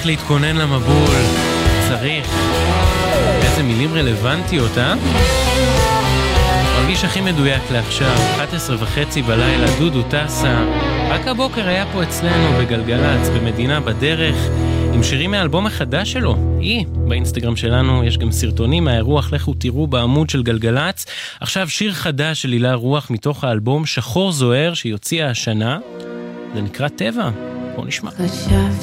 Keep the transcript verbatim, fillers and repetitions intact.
להתכונן למבול. צריך. איזה מילים רלוונטיות, אה? מרגיש הכי מדויק לעכשיו, אחת עשרה וחצי בלילה, דודו טסה. רק הבוקר היה פה אצלנו בגלגלץ, במדינה בדרך, עם שירים מהאלבום החדש שלו. אי, באינסטגרם שלנו יש גם סרטונים מהאירוח, לכו תראו בעמוד של גלגלץ. עכשיו שיר חדש של הילה רוח מתוך האלבום שחור זוהר שיוציאה השנה. זה נקרא טבע. בוא נשמע.